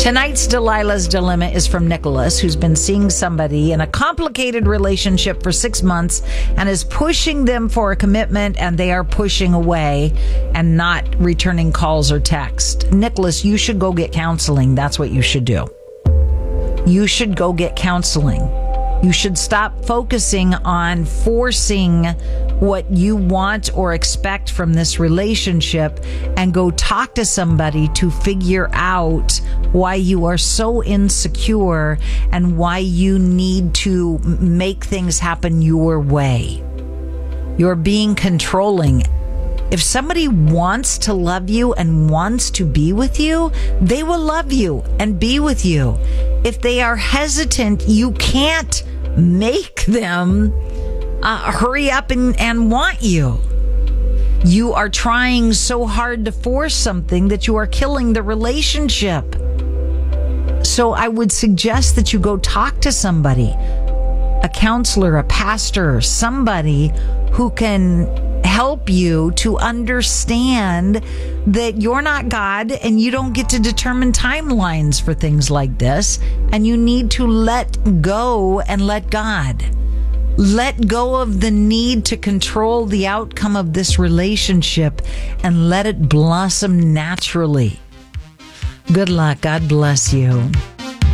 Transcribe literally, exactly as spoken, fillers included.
Tonight's Delilah's Dilemma is from Nicholas, who's been seeing somebody in a complicated relationship for six months and is pushing them for a commitment, and they are pushing away and not returning calls or texts. Nicholas, you should go get counseling. That's what you should do. You should go get counseling. You should stop focusing on forcing what you want or expect from this relationship and go talk to somebody to figure out why you are so insecure and why you need to make things happen your way. You're being controlling. If somebody wants to love you and wants to be with you, they will love you and be with you. If they are hesitant, you can't make them uh, hurry up and, and want you. You are trying so hard to force something that you are killing the relationship. So I would suggest that you go talk to somebody, a counselor, a pastor, somebody who can help you to understand that you're not God and you don't get to determine timelines for things like this, and you need to let go and let God. Let go of the need to control the outcome of this relationship and let it blossom naturally. Good luck. God bless you.